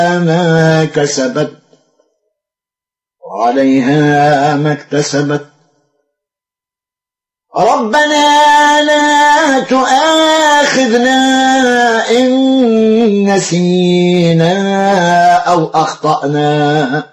ما كسبت وعليها ما اكتسبت. ربنا لا تؤاخذنا إن نسينا أو أخطأنا.